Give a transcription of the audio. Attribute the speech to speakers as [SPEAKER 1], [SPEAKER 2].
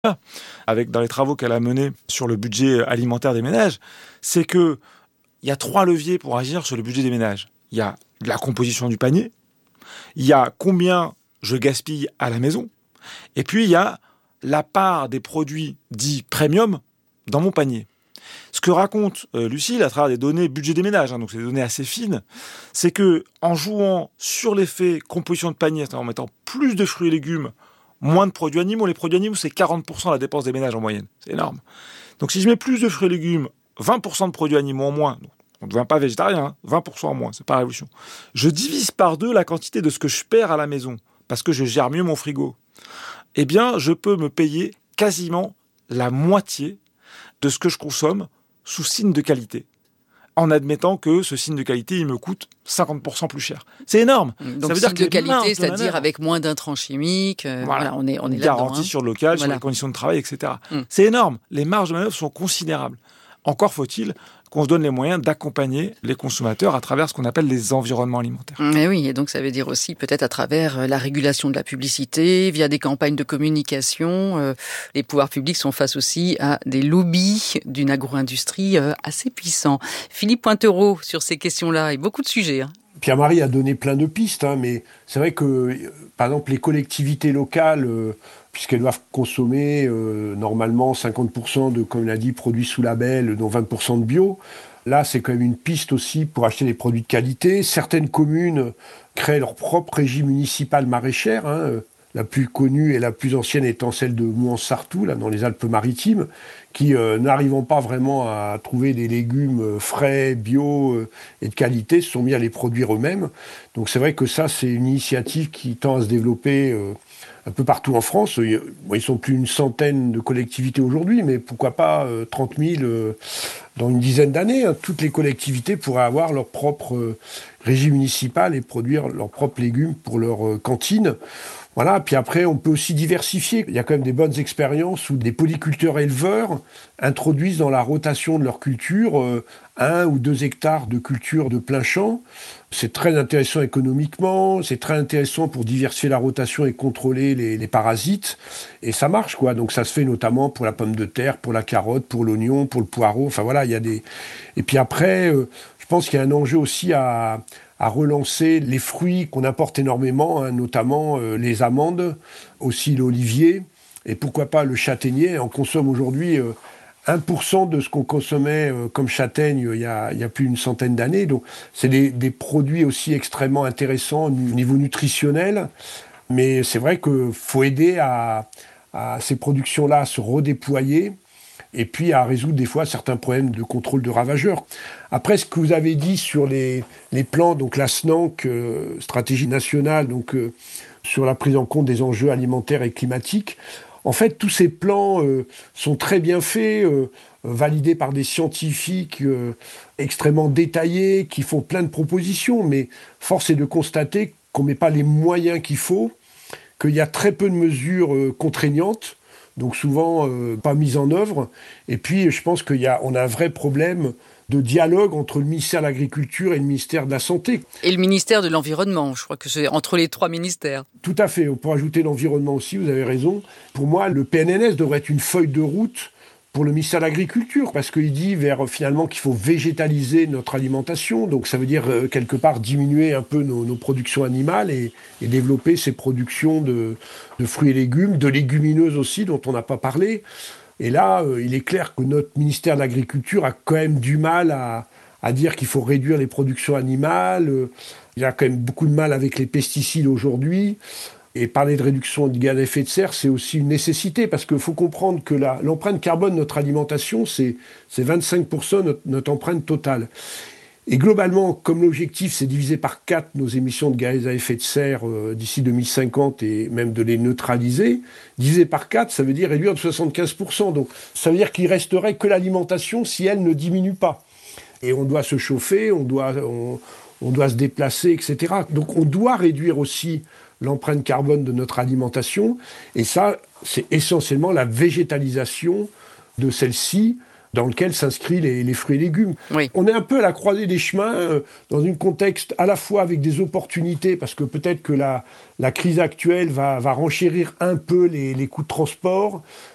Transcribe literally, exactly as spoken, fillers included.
[SPEAKER 1] avec dans les travaux qu'elle a menés sur le budget alimentaire des ménages, c'est qu'il y a trois leviers pour agir sur le budget des ménages. Il y a la composition du panier, il y a combien je gaspille à la maison, et puis il y a la part des produits dits premium dans mon panier. Ce que raconte euh, Lucile à travers des données budget des ménages, hein, donc c'est des données assez fines, c'est que en jouant sur l'effet composition de panier, c'est-à-dire en mettant plus de fruits et légumes, moins de produits animaux, les produits animaux c'est quarante pour cent de la dépense des ménages en moyenne, c'est énorme. Donc si je mets plus de fruits et légumes, vingt pour cent de produits animaux en moins, donc on ne devient pas végétarien, hein, vingt pour cent en moins, c'est pas la révolution. Je divise par deux la quantité de ce que je perds à la maison, parce que je gère mieux mon frigo. Eh bien, je peux me payer quasiment la moitié de ce que je consomme sous signe de qualité, en admettant que ce signe de qualité, il me coûte cinquante pour cent plus cher. C'est énorme.
[SPEAKER 2] Donc,
[SPEAKER 1] ça veut
[SPEAKER 2] signe
[SPEAKER 1] dire que
[SPEAKER 2] de qualité, c'est-à-dire
[SPEAKER 1] manœuvre,
[SPEAKER 2] avec moins d'intrants chimiques. Euh, voilà. voilà, on est, on est
[SPEAKER 1] une
[SPEAKER 2] là-dedans.
[SPEAKER 1] Garantie
[SPEAKER 2] hein.
[SPEAKER 1] sur le local,
[SPEAKER 2] voilà.
[SPEAKER 1] sur les conditions de travail, et cetera.
[SPEAKER 2] Mm.
[SPEAKER 1] C'est énorme. Les marges de manœuvre sont considérables. Encore faut-il qu'on se donne les moyens d'accompagner les consommateurs à travers ce qu'on appelle les environnements alimentaires.
[SPEAKER 2] Mais oui, et donc ça veut dire aussi peut-être à travers la régulation de la publicité, via des campagnes de communication. Euh, les pouvoirs publics sont face aussi à des lobbies d'une agro-industrie euh, assez puissants. Philippe Pointereau, sur ces questions-là, et beaucoup de sujets. Hein.
[SPEAKER 3] Pierre-Marie a donné plein de pistes, hein, mais c'est vrai que, par exemple, les collectivités locales, euh, puisqu'elles doivent consommer euh, normalement cinquante pour cent de, comme on l'a dit, produits sous label, dont vingt pour cent de bio, là, c'est quand même une piste aussi pour acheter des produits de qualité. Certaines communes créent leur propre régie municipale maraîchère, hein, la plus connue et la plus ancienne étant celle de Mouans-Sartoux, là, dans les Alpes-Maritimes, qui, euh, n'arrivant pas vraiment à trouver des légumes frais, bio euh, et de qualité, se sont mis à les produire eux-mêmes. Donc c'est vrai que ça, c'est une initiative qui tend à se développer euh, un peu partout en France. Bon, ils sont plus une centaine de collectivités aujourd'hui, mais pourquoi pas euh, trente mille euh, dans une dizaine d'années. Hein. Toutes les collectivités pourraient avoir leur propre euh, régie municipale et produire leurs propres légumes pour leur euh, cantine. Voilà, puis après, on peut aussi diversifier. Il y a quand même des bonnes expériences où des polyculteurs éleveurs introduisent dans la rotation de leur culture euh, un ou deux hectares de culture de plein champ. C'est très intéressant économiquement, c'est très intéressant pour diversifier la rotation et contrôler les, les parasites. Et ça marche, quoi. Donc ça se fait notamment pour la pomme de terre, pour la carotte, pour l'oignon, pour le poireau. Enfin voilà, il y a des... Et puis après, euh, je pense qu'il y a un enjeu aussi à... à relancer les fruits qu'on importe énormément, hein, notamment euh, les amandes, aussi l'olivier, et pourquoi pas le châtaignier. On consomme aujourd'hui euh, un pour cent de ce qu'on consommait euh, comme châtaigne euh, il y a, il y a plus d'une centaine d'années. Donc c'est des, des produits aussi extrêmement intéressants au niveau nutritionnel, mais c'est vrai qu'il faut aider à, à ces productions-là à se redéployer, et puis à résoudre des fois certains problèmes de contrôle de ravageurs. Après, ce que vous avez dit sur les, les plans, donc la S N A C, euh, stratégie nationale, donc euh, sur la prise en compte des enjeux alimentaires et climatiques, en fait, tous ces plans euh, sont très bien faits, euh, validés par des scientifiques euh, extrêmement détaillés, qui font plein de propositions, mais force est de constater qu'on ne met pas les moyens qu'il faut, qu'il y a très peu de mesures euh, contraignantes, donc souvent euh, pas mise en œuvre. Et puis, je pense qu'on a, a un vrai problème de dialogue entre le ministère de l'Agriculture et le ministère de la Santé.
[SPEAKER 2] Et le ministère de l'Environnement, je crois que c'est entre les trois ministères.
[SPEAKER 3] Tout à fait, on peut ajouter l'environnement aussi, vous avez raison. Pour moi, le P N N S devrait être une feuille de route pour le ministère de l'Agriculture, parce qu'il dit vers, finalement qu'il faut végétaliser notre alimentation, donc ça veut dire euh, quelque part diminuer un peu nos, nos productions animales et, et développer ces productions de, de fruits et légumes, de légumineuses aussi, dont on n'a pas parlé. Et là, euh, il est clair que notre ministère de l'Agriculture a quand même du mal à, à dire qu'il faut réduire les productions animales. Euh, il a quand même beaucoup de mal avec les pesticides aujourd'hui. Et parler de réduction de gaz à effet de serre, c'est aussi une nécessité, parce qu'il faut comprendre que la, l'empreinte carbone de notre alimentation, c'est, c'est vingt-cinq pour cent de notre, notre empreinte totale. Et globalement, comme l'objectif, c'est diviser par quatre nos émissions de gaz à effet de serre euh, d'ici deux mille cinquante et même de les neutraliser, diviser par quatre, ça veut dire réduire de soixante-quinze pour cent. Donc ça veut dire qu'il resterait que l'alimentation si elle ne diminue pas. Et on doit se chauffer, on doit, on, on doit se déplacer, et cetera. Donc on doit réduire aussi l'empreinte carbone de notre alimentation. Et ça, c'est essentiellement la végétalisation de celle-ci, dans lequel s'inscrivent les, les fruits et légumes.
[SPEAKER 2] Oui.
[SPEAKER 3] On est un peu à la croisée des chemins, euh, dans un contexte à la fois avec des opportunités, parce que peut-être que la, la crise actuelle va, va renchérir un peu les, les coûts de transport,